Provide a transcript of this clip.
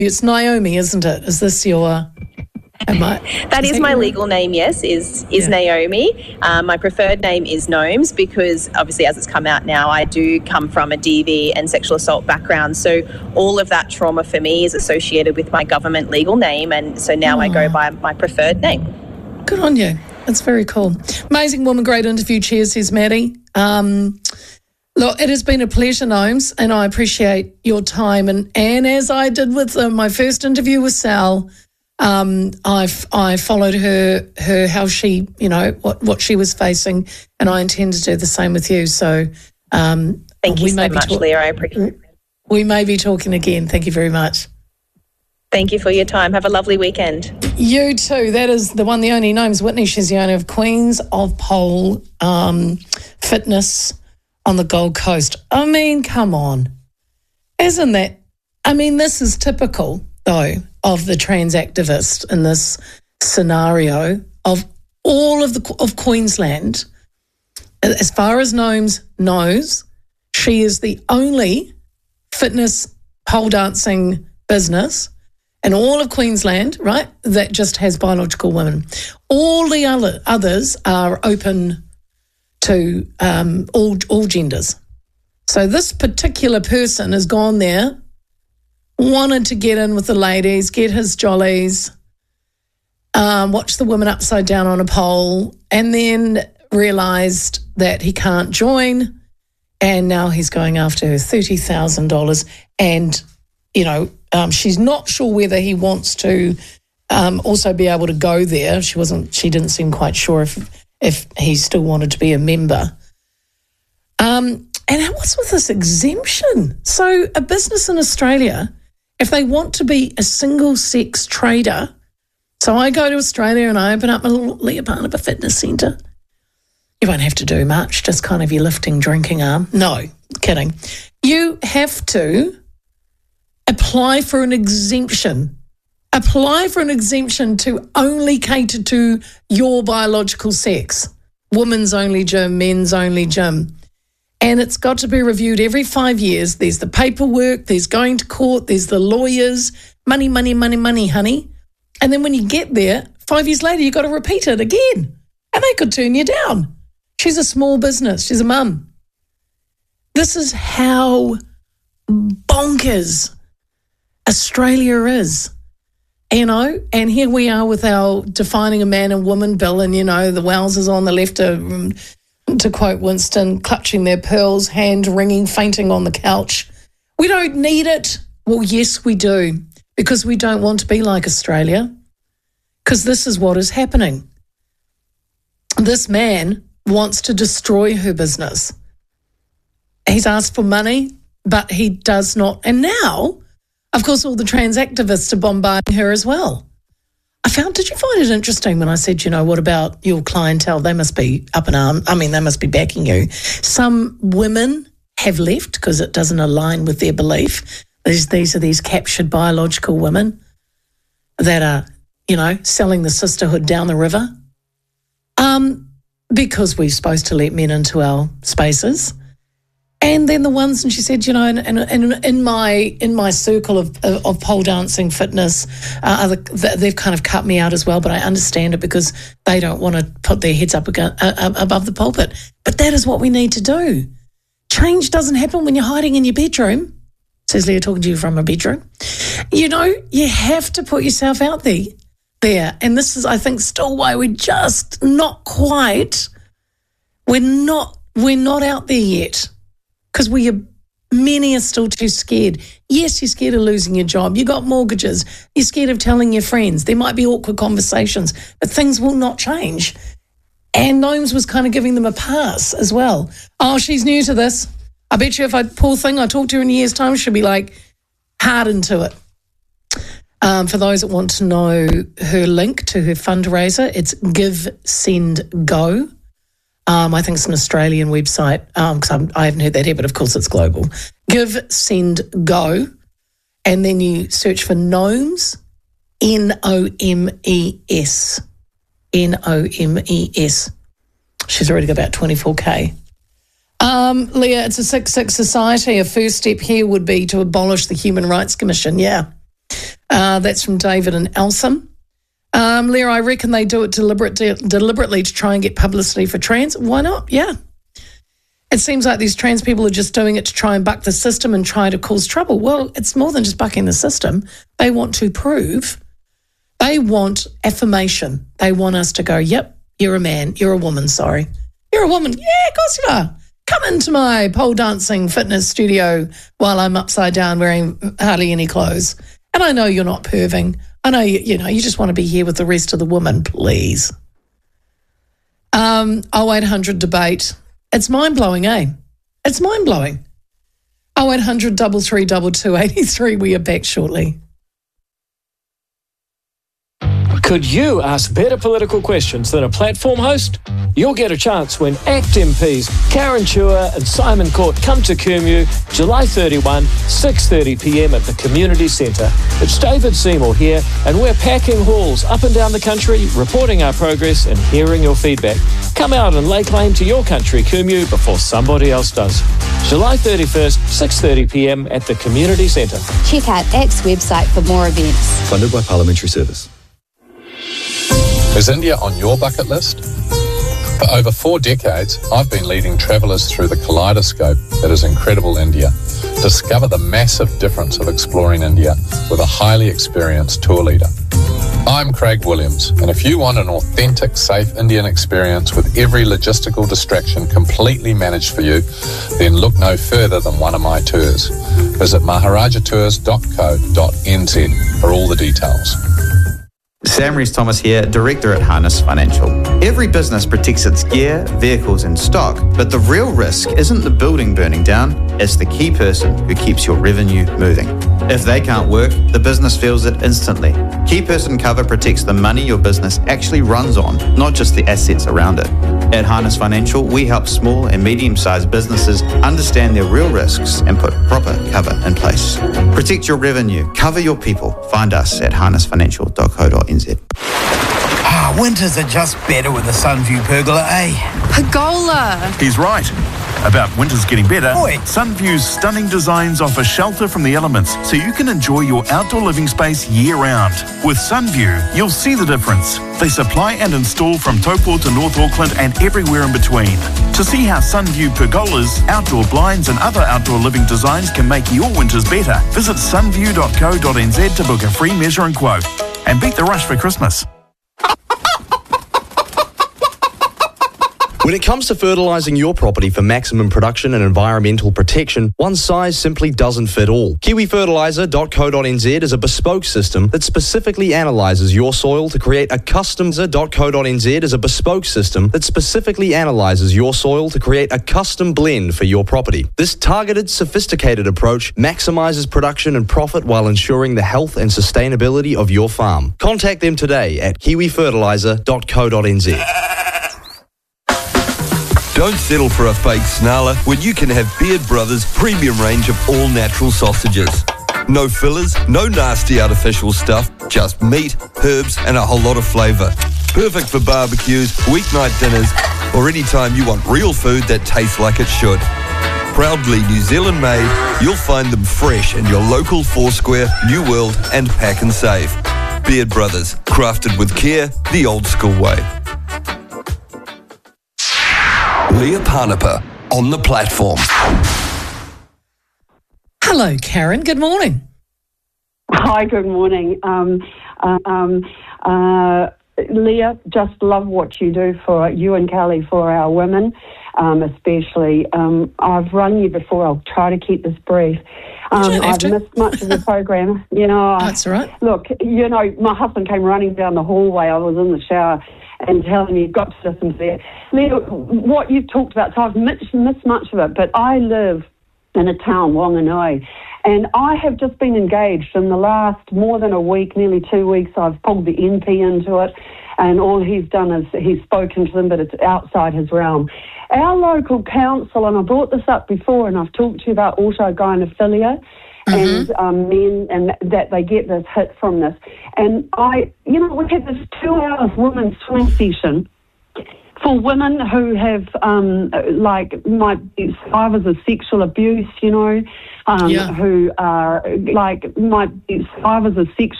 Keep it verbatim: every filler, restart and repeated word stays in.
It's Naomi, isn't it? Is this your... Am I, that is, is my your... legal name, yes, is is yeah. Naomi. Um, my preferred name is Gnomes because obviously as it's come out now, I do come from a D V and sexual assault background. So all of that trauma for me is associated with my government legal name. And so now oh. I go by my preferred name. Good on you. That's very cool. Amazing woman, great interview. Cheers, says Maddie. Um, look, it has been a pleasure, Gnomes, and I appreciate your time. And, and as I did with uh, my first interview with Sal, Um, I I followed her her how she you know what, what she was facing, and I intend to do the same with you. So um, thank you we so may much, be talk- Leah. I appreciate it. We may be talking again. Thank you very much. Thank you for your time. Have a lovely weekend. You too. That is the one, the only. Name's Whitney. She's the owner of Queens of Pole um, Fitness on the Gold Coast. I mean, come on, isn't that? I mean, this is typical though of the trans activist in this scenario of all of the of Queensland. As far as Gnomes knows, she is the only fitness pole dancing business in all of Queensland, right, that just has biological women. All the other others are open to um, all all genders. So this particular person has gone there, wanted to get in with the ladies, get his jollies, um, watch the women upside down on a pole, and then realised that he can't join, and now he's going after her thirty thousand dollars. And, you know, um, she's not sure whether he wants to um, also be able to go there. She wasn't. She didn't seem quite sure if if he still wanted to be a member. Um, and what's with this exemption? So a business in Australia, if they want to be a single-sex trader, so I go to Australia and I open up a little Leah Barnaba fitness centre. You won't have to do much, just kind of your lifting, drinking arm. No, kidding. You have to apply for an exemption. Apply for an exemption to only cater to your biological sex. Women's only gym, men's only gym. And it's got to be reviewed every five years. There's the paperwork, there's going to court, there's the lawyers, money, money, money, money, honey. And then when you get there, five years later, you've got to repeat it again. And they could turn you down. She's a small business. She's a mum. This is how bonkers Australia is, you know. And here we are with our defining a man and woman bill, and, you know, the Wowsers on the left are... Um, to quote Winston, clutching their pearls, hand wringing, fainting on the couch. We don't need it. Well, yes, we do, because we don't want to be like Australia, because this is what is happening. This man wants to destroy her business. He's asked for money, but he does not. And now, of course, all the trans activists are bombarding her as well. I found, did you find it interesting when I said, you know, what about your clientele? They must be up in arms. I mean, they must be backing you. Some women have left because it doesn't align with their belief. These, these are these captured biological women that are, you know, selling the sisterhood down the river um, because we're supposed to let men into our spaces. And then the ones, and she said, you know, and in, in, in my in my circle of of, of pole dancing fitness, uh, other, they've kind of cut me out as well. But I understand it because they don't want to put their heads up against, uh, above the pulpit. But that is what we need to do. Change doesn't happen when you're hiding in your bedroom. Says Leah, talking to you from a bedroom. You know, you have to put yourself out there. There, and this is, I think, still why we're just not quite. We're not. We're not out there yet. Because we are, many are still too scared. Yes, you're scared of losing your job. You got mortgages. You're scared of telling your friends. There might be awkward conversations, but things will not change. And Gnomes was kind of giving them a pass as well. Oh, she's new to this. I bet you if I, poor thing, I talk to her in a year's time, she'll be like hardened to it. Um, for those that want to know her link to her fundraiser, it's Give, Send, Go. Um, I think it's an Australian website because um, I haven't heard that here, but of course it's global. Give, Send, Go. And then you search for Gnomes, N O M E S. N O M E S. She's already got about twenty-four K. Um, Leah, it's a six six society. A first step here would be to abolish the Human Rights Commission. Yeah. Uh, that's from David and Elsom. Um, Leah, I reckon they do it deliberate, de- deliberately to try and get publicity for trans. Why not? Yeah. It seems like these trans people are just doing it to try and buck the system and try to cause trouble. Well, it's more than just bucking the system. They want to prove, they want affirmation. They want us to go, yep, you're a man, you're a woman, sorry. You're a woman. Yeah, of course you are. Come into my pole dancing fitness studio while I'm upside down wearing hardly any clothes. And I know you're not perving. I know, you, you know, you just want to be here with the rest of the women, please. Um, oh eight hundred debate. It's mind-blowing, eh? It's mind-blowing. oh eight hundred, three three two, two eight three. We are back shortly. Could you ask better political questions than a platform host? You'll get a chance when ACT M Ps Karen Chua and Simon Court come to Kumeu July thirty-first, six thirty p m at the Community Centre. It's David Seymour here, and we're packing halls up and down the country, reporting our progress and hearing your feedback. Come out and lay claim to your country, Kumeu, before somebody else does. July thirty-first, six thirty p m at the Community Centre. Check out ACT's website for more events. Funded by Parliamentary Service. Is India on your bucket list? For over four decades, I've been leading travellers through the kaleidoscope that is incredible India. Discover the massive difference of exploring India with a highly experienced tour leader. I'm Craig Williams, and if you want an authentic, safe Indian experience with every logistical distraction completely managed for you, then look no further than one of my tours. Visit maharaja tours dot co dot n z for all the details. Sam Rees-Thomas here, Director at Harness Financial. Every business protects its gear, vehicles and stock, but the real risk isn't the building burning down, it's the key person who keeps your revenue moving. If they can't work, the business feels it instantly. Key person cover protects the money your business actually runs on, not just the assets around it. At Harness Financial, we help small and medium-sized businesses understand their real risks and put proper cover in place. Protect your revenue, cover your people. Find us at harness financial dot co dot n z. Ah, winters are just better with a Sunview pergola, eh? Pergola! He's right. About winters getting better, Oi. Sunview's stunning designs offer shelter from the elements so you can enjoy your outdoor living space year-round. With Sunview, you'll see the difference. They supply and install from Taupo to North Auckland and everywhere in between. To see how Sunview pergolas, outdoor blinds and other outdoor living designs can make your winters better, visit sunview dot co dot n z to book a free measure and quote. And beat the rush for Christmas. When it comes to fertilising your property for maximum production and environmental protection, one size simply doesn't fit all. kiwi fertiliser dot co dot n z is a bespoke system that specifically analyses your soil to create a custom dot co dot n z is a bespoke system that specifically analyses your soil to create a custom blend for your property. This targeted, sophisticated approach maximises production and profit while ensuring the health and sustainability of your farm. Contact them today at kiwi fertiliser dot co dot n z. Don't settle for a fake snarler when you can have Beard Brothers' premium range of all-natural sausages. No fillers, no nasty artificial stuff, just meat, herbs and a whole lot of flavour. Perfect for barbecues, weeknight dinners or any time you want real food that tastes like it should. Proudly New Zealand made, you'll find them fresh in your local Foursquare, New World and Pack and Save. Beard Brothers, crafted with care, the old school way. Leah Parnapa on the platform. Hello, Karen. Good morning. Hi, good morning. Um, uh, um, uh, Leah, just love what you do for you and Kelly for our women, um, especially. Um, I've run you before. I'll try to keep this brief. Um, I've to. missed much of the program. You know, that's all right. Look, you know, my husband came running down the hallway. I was in the shower and telling me you've got to listen to that. Leah, what you've talked about, so I've missed, missed much of it, but I live in a town, Wanganui, and I have just been engaged in the last more than a week, nearly two weeks. I've pulled the M P into it, and all he's done is he's spoken to them, but it's outside his realm. Our local council, and I brought this up before, and I've talked to you about autogynephilia, Mm-hmm. and um, men, and that they get this hit from this. And I, you know, we had this two-hour women's swim session for women who have, um, like, might be survivors of sexual abuse, you know, um, yeah. who are, like, might be survivors of sexual